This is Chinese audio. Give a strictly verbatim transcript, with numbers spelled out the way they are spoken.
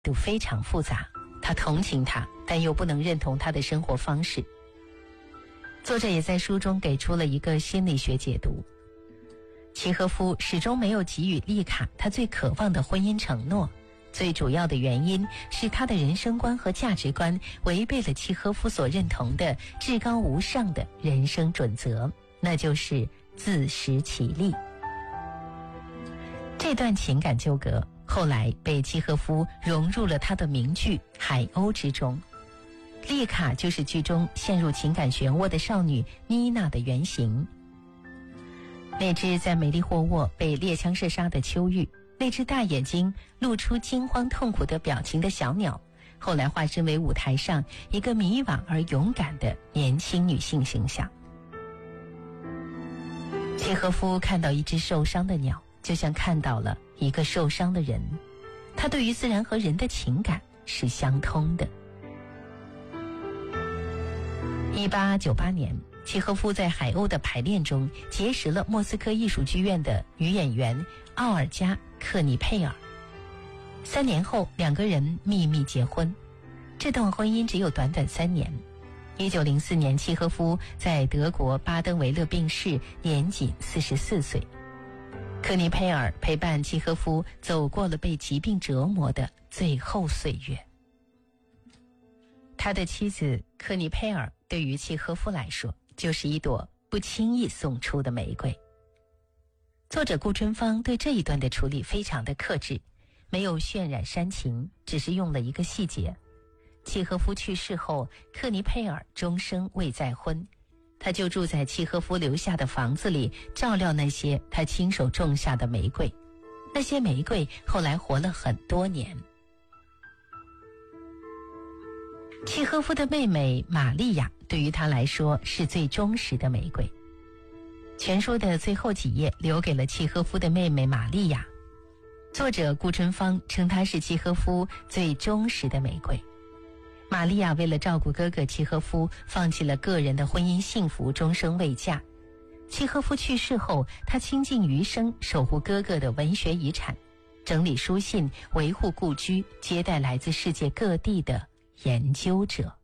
都非常复杂，他同情他，但又不能认同他的生活方式。作者也在书中给出了一个心理学解读，契诃夫始终没有给予丽卡他最渴望的婚姻承诺，最主要的原因是他的人生观和价值观违背了契诃夫所认同的至高无上的人生准则，那就是自食其力。这段情感纠葛后来被契诃夫融入了他的名剧《海鸥》之中。丽卡就是剧中陷入情感漩涡的少女妮娜的原型。那只在梅利霍沃被猎枪射杀的秋玉，那只大眼睛露出惊慌痛苦的表情的小鸟，后来化身为舞台上一个迷惘而勇敢的年轻女性形象。契诃夫看到一只受伤的鸟，就像看到了一个受伤的人，他对于自然和人的情感是相通的。一八九八年，契诃夫在海鸥的排练中结识了莫斯科艺术剧院的女演员奥尔加·克尼佩尔。三年后，两个人秘密结婚。这段婚姻只有短短三年。一九零四年，契诃夫在德国巴登维勒病逝，年仅四十四岁。克尼佩尔陪伴契诃夫走过了被疾病折磨的最后岁月。他的妻子克尼佩尔对于契诃夫来说，就是一朵不轻易送出的玫瑰。作者顾春芳对这一段的处理非常的克制，没有渲染煽情，只是用了一个细节。契诃夫去世后，克尼佩尔终生未再婚，他就住在契诃夫留下的房子里，照料那些他亲手种下的玫瑰。那些玫瑰后来活了很多年。契诃夫的妹妹玛利亚对于他来说是最忠实的玫瑰。全书的最后几页留给了契诃夫的妹妹玛利亚。作者顾春芳称她是契诃夫最忠实的玫瑰。玛利亚为了照顾哥哥契诃夫，放弃了个人的婚姻幸福，终生未嫁。契诃夫去世后，她倾尽余生守护哥哥的文学遗产，整理书信，维护故居，接待来自世界各地的研究者。